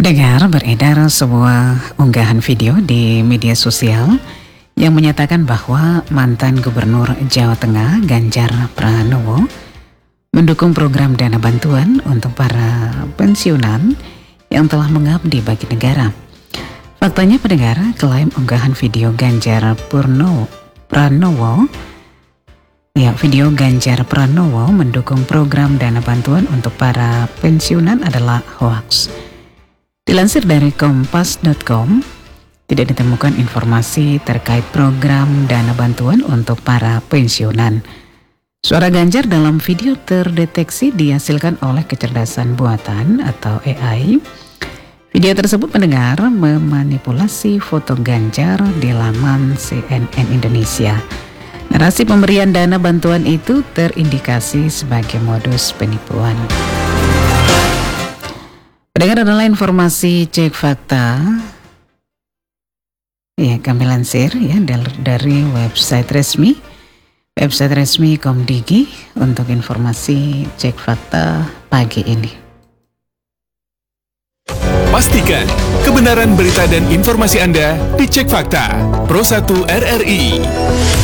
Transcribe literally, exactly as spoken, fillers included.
Dengar beredar sebuah unggahan video di media sosial yang menyatakan bahwa mantan Gubernur Jawa Tengah Ganjar Pranowo mendukung program dana bantuan untuk para pensiunan yang telah mengabdi bagi negara. Faktanya pendengar, klaim unggahan video Ganjar Purno, Pranowo ya video Ganjar Pranowo mendukung program dana bantuan untuk para pensiunan adalah hoaks. Dilansir dari kompas dot com, tidak ditemukan informasi terkait program dana bantuan untuk para pensiunan. Suara Ganjar dalam video terdeteksi dihasilkan oleh kecerdasan buatan atau A I. Video tersebut mendengar memanipulasi foto Ganjar di laman C N N Indonesia. Narasi pemberian dana bantuan itu terindikasi sebagai modus penipuan. Pendengar, adalah informasi cek fakta ya, kami lansir ya dari website resmi website resmi Komdigi untuk informasi cek fakta pagi ini. Pastikan kebenaran berita dan informasi Anda dicek fakta. Pro satu R R I.